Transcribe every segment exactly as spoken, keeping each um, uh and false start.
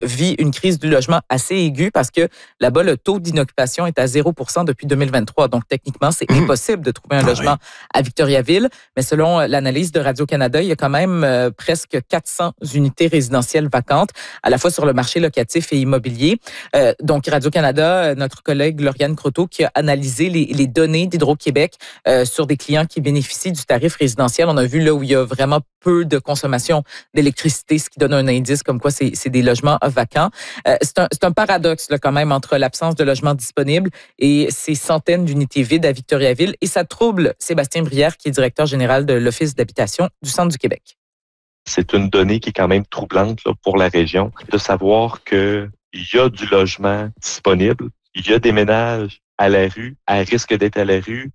vit une crise du logement assez aiguë parce que là-bas, le taux d'inoccupation est à zéro pour cent depuis deux mille vingt-trois. Donc, techniquement, c'est mmh. impossible de trouver un ah, logement oui. à Victoriaville. Mais selon l'analyse de Radio-Canada, il y a quand même euh, presque quatre cents unités résidentielles vacantes, à la fois sur le marché locatif et immobilier. Euh, donc, Radio-Canada, notre collègue Lauriane Croteau, qui a analysé les, les données d'Hydro-Québec euh, sur des clients qui bénéficient du tarif résidentiel. On a vu là où il y a vraiment peu de consommation d'électricité, ce qui donne un indice comme quoi c'est, c'est des logements vacants. Euh, c'est, un, c'est un paradoxe là, quand même entre l'absence de logements disponibles et ces centaines d'unités vides à Victoriaville. Et ça trouble Sébastien Brière, qui est directeur général de l'Office d'habitation du Centre du Québec. C'est une donnée qui est quand même troublante là, pour la région, de savoir qu'il y a du logement disponible, il y a des ménages à la rue, à risque d'être à la rue,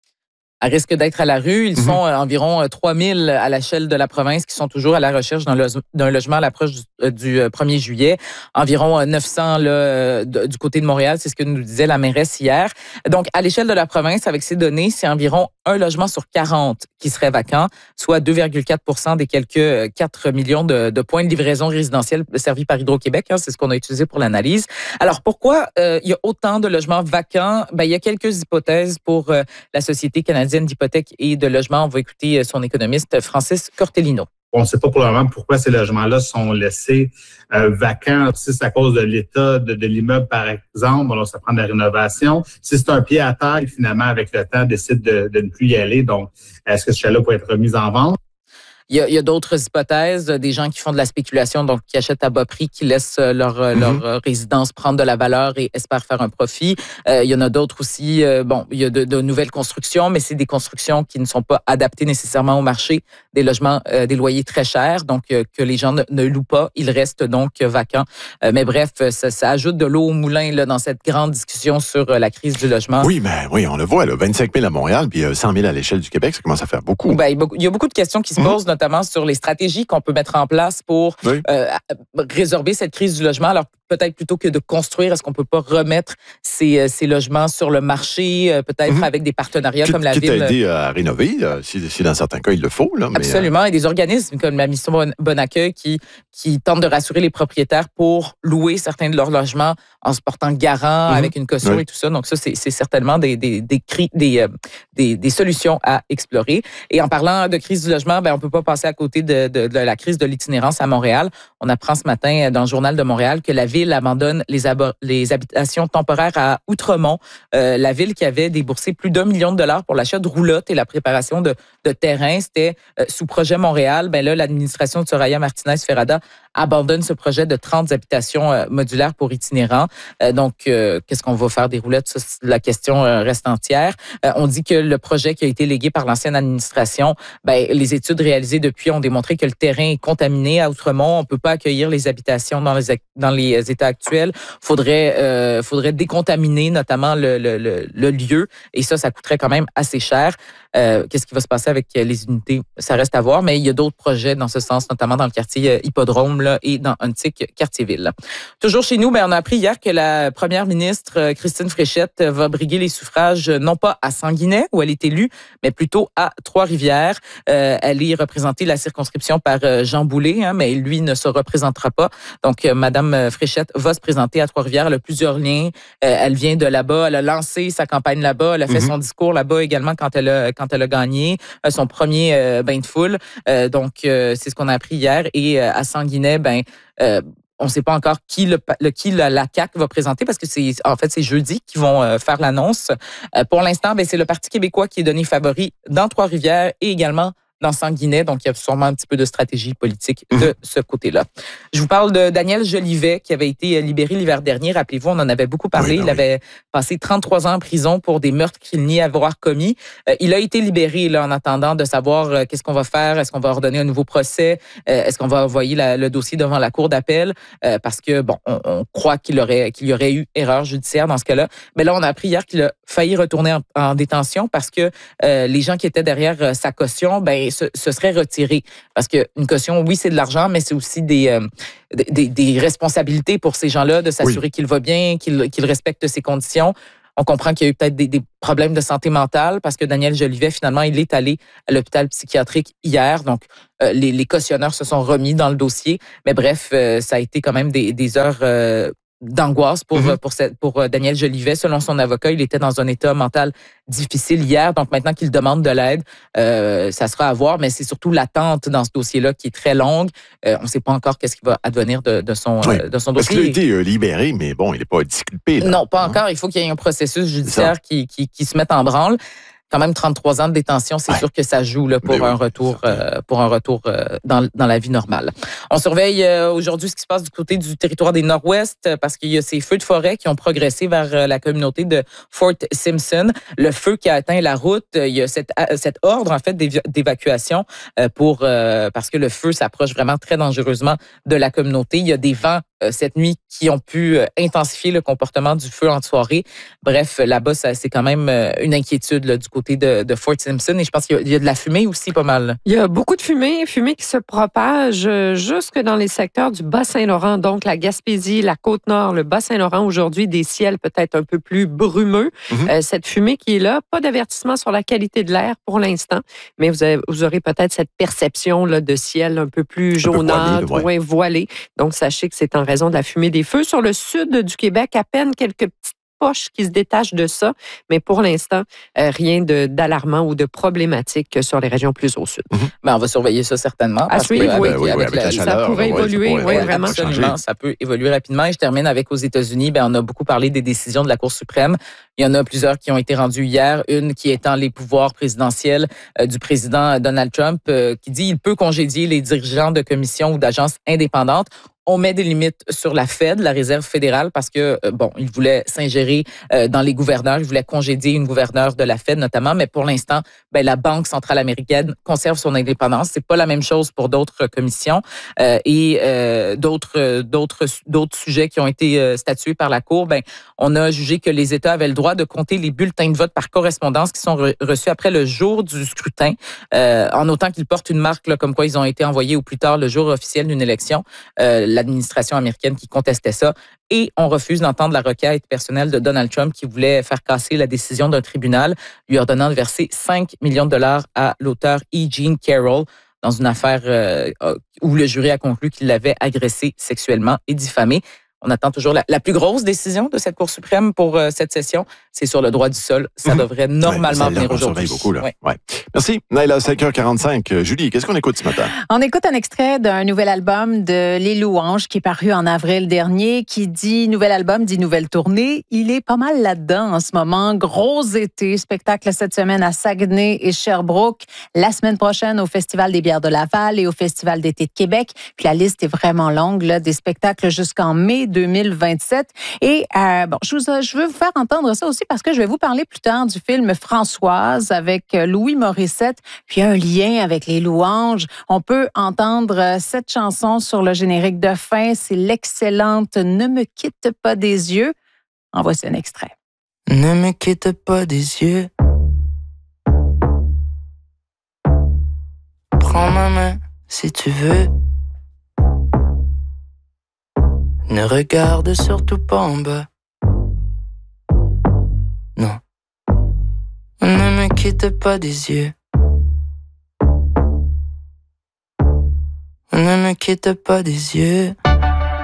à risque d'être à la rue. Ils mmh. sont euh, environ trois mille à l'échelle de la province qui sont toujours à la recherche d'un, lo- d'un logement à l'approche du, euh, du premier juillet. Environ euh, neuf cents là, euh, de, du côté de Montréal, c'est ce que nous disait la mairesse hier. Donc, à l'échelle de la province, avec ces données, c'est environ un logement sur quarante qui serait vacant, soit deux virgule quatre pour cent des quelques quatre millions de, de points de livraison résidentiels servis par Hydro-Québec. Hein, c'est ce qu'on a utilisé pour l'analyse. Alors, pourquoi euh, il y a autant de logements vacants? Ben, il y a quelques hypothèses pour euh, la Société canadienne d'hypothèques et de logement. On va écouter son économiste Francis Cortellino. On ne sait pas pour le moment pourquoi ces logements-là sont laissés euh, vacants. Si c'est à cause de l'état de, de l'immeuble, par exemple, alors ça prend de la rénovation. Si c'est un pied à terre, finalement, avec le temps, décide de, de ne plus y aller. Donc, est-ce que ce chalet pourrait être remis en vente? Il y, a, il y a d'autres hypothèses, des gens qui font de la spéculation, donc qui achètent à bas prix, qui laissent leur, mm-hmm. leur résidence prendre de la valeur et espèrent faire un profit. Euh, il y en a d'autres aussi, euh, bon, il y a de, de nouvelles constructions, mais c'est des constructions qui ne sont pas adaptées nécessairement au marché, des logements, euh, des loyers très chers, donc euh, que les gens ne, ne louent pas, ils restent donc vacants. Euh, mais bref, ça, ça ajoute de l'eau au moulin là, dans cette grande discussion sur la crise du logement. Oui, mais oui, on le voit, là, vingt-cinq mille à Montréal, puis cent mille à l'échelle du Québec, ça commence à faire beaucoup. Ben, il y a beaucoup de questions qui se posent, mm-hmm. notamment sur les stratégies qu'on peut mettre en place pour oui. euh, résorber cette crise du logement. Alors, peut-être plutôt que de construire, est-ce qu'on peut pas remettre ces, ces logements sur le marché, peut-être mm-hmm. avec des partenariats qui, comme la qui ville? Qui t'a aidé à rénover, si, si dans certains cas, il le faut. Là, mais Absolument. Euh... Et des organismes comme la Mission Bon Accueil qui, qui tentent de rassurer les propriétaires pour louer certains de leurs logements en se portant garant mm-hmm. avec une caution oui. et tout ça. Donc ça, c'est, c'est certainement des, des, des, des, des, euh, des, des solutions à explorer. Et en parlant de crise du logement, ben, on peut pas passer à côté de, de, de la crise de l'itinérance à Montréal. On apprend ce matin dans le Journal de Montréal que la ville abandonne les, abo- les habitations temporaires à Outremont. Euh, la ville qui avait déboursé plus d'un million de dollars pour l'achat de roulottes et la préparation de, de terrains, c'était euh, sous projet Montréal. Ben là, l'administration de Soraya Martinez-Ferrada abandonne ce projet de trente habitations euh, modulaires pour itinérants. Euh, donc, euh, qu'est-ce qu'on va faire des roulettes? Ça, la question euh, reste entière. Euh, on dit que le projet qui a été légué par l'ancienne administration, ben, les études réalisées depuis ont démontré que le terrain est contaminé à Outremont. On ne peut pas accueillir les habitations dans les, dans les états actuels. Faudrait, euh, faudrait décontaminer notamment le, le, le, le lieu. Et ça, ça coûterait quand même assez cher. Euh, qu'est-ce qui va se passer avec les unités? Ça reste à voir, mais il y a d'autres projets dans ce sens, notamment dans le quartier Hippodrome là, et dans Huntsic, Quartier-Ville. Toujours chez nous, ben, on a appris hier que la première ministre Christine Fréchette va briguer les suffrages non pas à Sanguinet, où elle est élue, mais plutôt à Trois-Rivières. Euh, elle est représentée la circonscription par Jean Boulet, hein, mais lui ne se représentera pas. Donc, euh, Madame Fréchette va se présenter à Trois-Rivières. Elle a plusieurs liens. Euh, elle vient de là-bas. Elle a lancé sa campagne là-bas. Elle a fait mm-hmm. son discours là-bas également quand elle a, quand elle a gagné euh, son premier euh, bain de foule. Euh, donc, euh, c'est ce qu'on a appris hier. Et euh, à Sanguinet, ben, euh, on ne sait pas encore qui le, le qui la, la C A Q va présenter parce que c'est en fait c'est jeudi qu'ils vont euh, faire l'annonce. Euh, pour l'instant, ben, c'est le Parti québécois qui est donné favori dans Trois-Rivières et également dans Sanguinet, donc il y a sûrement un petit peu de stratégie politique de ce côté-là. Je vous parle de Daniel Jolivet, qui avait été libéré l'hiver dernier. Rappelez-vous, on en avait beaucoup parlé. Oui, il oui. avait passé trente-trois ans en prison pour des meurtres qu'il nie avoir commis. Euh, il a été libéré là en attendant de savoir euh, qu'est-ce qu'on va faire. Est-ce qu'on va ordonner un nouveau procès? Euh, est-ce qu'on va envoyer la, le dossier devant la cour d'appel? Euh, parce que, bon, on, on croit qu'il aurait, qu'il y aurait eu erreur judiciaire dans ce cas-là. Mais là, on a appris hier qu'il a failli retourner en, en détention parce que euh, les gens qui étaient derrière euh, sa caution, ben, se, se seraient retirés. Parce qu'une caution, oui, c'est de l'argent, mais c'est aussi des, euh, des, des responsabilités pour ces gens-là de s'assurer oui. qu'il va bien, qu'il, qu'il respecte ses conditions. On comprend qu'il y a eu peut-être des, des problèmes de santé mentale parce que Daniel Jolivet, finalement, il est allé à l'hôpital psychiatrique hier. Donc, euh, les, les cautionneurs se sont remis dans le dossier. Mais bref, euh, ça a été quand même des, des heures euh, d'angoisse pour, mm-hmm. pour, pour, pour Daniel Jolivet. Selon son avocat, il était dans un état mental difficile hier. Donc, maintenant qu'il demande de l'aide, euh, ça sera à voir. Mais c'est surtout l'attente dans ce dossier-là qui est très longue. Euh, on ne sait pas encore qu'est-ce qui va advenir de, de, son, oui. euh, de son Parce dossier. qu'il a été euh, libéré, mais bon, il n'est pas disculpé. Là. Non, pas hein? encore. Il faut qu'il y ait un processus judiciaire qui, qui, qui se mette en branle. Quand même trente-trois ans de détention, c'est ouais. sûr que ça joue là, pour, oui, un retour, euh, pour un retour euh, dans, dans la vie normale. On surveille euh, aujourd'hui ce qui se passe du côté du territoire des Nord-Ouest euh, parce qu'il y a ces feux de forêt qui ont progressé vers euh, la communauté de Fort Simpson. Le feu qui a atteint la route, euh, il y a cette, euh, cet ordre en fait d'év- d'évacuation euh, pour euh, parce que le feu s'approche vraiment très dangereusement de la communauté. Il y a des vents euh, cette nuit qui ont pu euh, intensifier le comportement du feu en soirée. Bref, là-bas, ça, c'est quand même euh, une inquiétude là, du côté de, de Fort Simpson. Et je pense qu'il y a, il y a de la fumée aussi pas mal. Il y a beaucoup de fumée, fumée qui se propage jusque dans les secteurs du Bas-Saint-Laurent, donc la Gaspésie, la Côte-Nord, le Bas-Saint-Laurent. Aujourd'hui, des ciels peut-être un peu plus brumeux. Mm-hmm. Euh, cette fumée qui est là, pas d'avertissement sur la qualité de l'air pour l'instant, mais vous, avez, vous aurez peut-être cette perception là, de ciel un peu plus jaunâtre, voilé, ouais. voilé. Donc, sachez que c'est en raison de la fumée des feux. Sur le sud du Québec, à peine quelques petites poches qui se détachent de ça, mais pour l'instant, euh, rien de, d'alarmant ou de problématique sur les régions plus au sud. Mm-hmm. Ben, on va surveiller ça certainement. À suivre, oui. Avec, oui, avec avec la, la chaleur, ça pourrait évoluer, oui, ouais, vraiment. Absolument, ça peut évoluer rapidement. Et je termine avec aux États-Unis, ben, on a beaucoup parlé des décisions de la Cour suprême. Il y en a plusieurs qui ont été rendues hier. Une qui étant les pouvoirs présidentiels euh, du président Donald Trump, euh, qui dit qu'il peut congédier les dirigeants de commissions ou d'agences indépendantes. On met des limites sur la Fed, la Réserve fédérale, parce que, euh, bon, il voulait s'ingérer euh, dans les gouverneurs, il voulait congédier une gouverneure de la Fed notamment, mais pour l'instant, ben, la Banque centrale américaine conserve son indépendance. C'est pas la même chose pour d'autres commissions euh, et euh, d'autres, d'autres, d'autres sujets qui ont été euh, statués par la Cour. Ben, on a jugé que les États avaient le droit de compter les bulletins de vote par correspondance qui sont re- reçus après le jour du scrutin, euh, en autant qu'ils portent une marque là, comme quoi ils ont été envoyés au plus tard le jour officiel d'une élection. Euh, l'administration américaine qui contestait ça. Et on refuse d'entendre la requête personnelle de Donald Trump qui voulait faire casser la décision d'un tribunal, lui ordonnant de verser cinq millions de dollars à l'auteur E. Jean Carroll dans une affaire euh, où le jury a conclu qu'il l'avait agressé sexuellement et diffamé. On attend toujours la, la plus grosse décision de cette Cour suprême pour euh, cette session. C'est sur le droit du sol. Ça mmh. devrait normalement ouais, venir aujourd'hui. Beaucoup, là. Ouais. Ouais. Merci. Naila, cinq heures quarante-cinq. Julie, qu'est-ce qu'on écoute ce matin? On écoute un extrait d'un nouvel album de Les Louanges qui est paru en avril dernier, qui dit nouvel album, dit nouvelle tournée. Il est pas mal là-dedans en ce moment. Gros été, spectacle cette semaine à Saguenay et Sherbrooke. La semaine prochaine au Festival des bières de Laval et au Festival d'été de Québec. Puis la liste est vraiment longue, là, des spectacles jusqu'en mai deux mille vingt-sept. Et euh, bon, je, vous, je veux vous faire entendre ça aussi parce que je vais vous parler plus tard du film Françoise avec Louis Morissette, puis un lien avec les louanges. On peut entendre cette chanson sur le générique de fin. C'est l'excellente « Ne me quitte pas des yeux ». En voici un extrait. Ne me quitte pas des yeux. Prends ma main si tu veux. Ne regarde surtout pas en bas. Non. Ne me quitte pas des yeux. Ne me quitte pas des yeux.